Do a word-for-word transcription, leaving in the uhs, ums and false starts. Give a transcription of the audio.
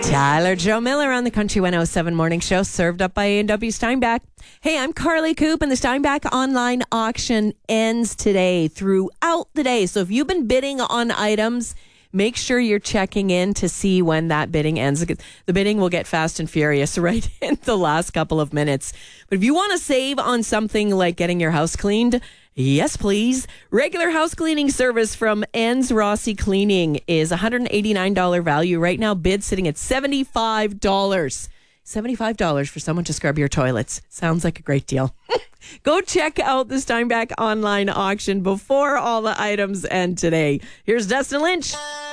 Tyler Joe Miller on the Country one oh seven Morning Show, served up by A and W Steinbach. Hey, I'm Carly Coop, and the Steinbach online auction ends today throughout the day. So if you've been bidding on items, make sure you're checking in to see when that bidding ends. The bidding will get fast and furious right in the last couple of minutes. But if you want to save on something like getting your house cleaned, yes, please. Regular house cleaning service from Enns Rossi Cleaning is one hundred eighty-nine dollars value. Right now, bid sitting at seventy-five dollars. seventy-five dollars for someone to scrub your toilets. Sounds like a great deal. Go check out the Steinbach online auction before all the items end today. Here's Dustin Lynch.